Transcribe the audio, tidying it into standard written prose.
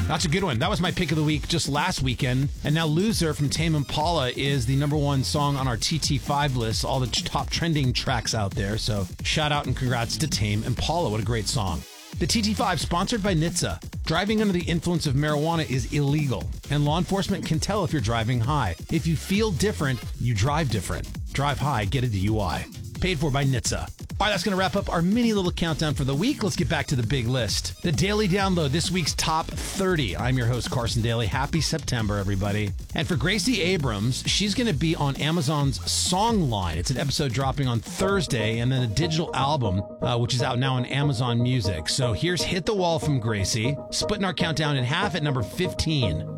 That's a good one. That was my pick of the week just last weekend. And now Loser from Tame Impala is the #1 song on our TT5 list, all the top trending tracks out there. So shout out and congrats to Tame Impala. What a great song. The TT5 sponsored by NHTSA. Driving under the influence of marijuana is illegal, and law enforcement can tell if you're driving high. If you feel different, you drive different. Drive high, get a DUI. Paid for by NHTSA. All right, that's going to wrap up our mini little countdown for the week. Let's get back to the big list. The Daily Download, this week's top 30. I'm your host, Carson Daly. Happy September, everybody. And for Gracie Abrams, she's going to be on Amazon's Songline. It's an episode dropping on Thursday, and then a digital album, which is out now on Amazon Music. So here's Hit the Wall from Gracie, splitting our countdown in half at number 15.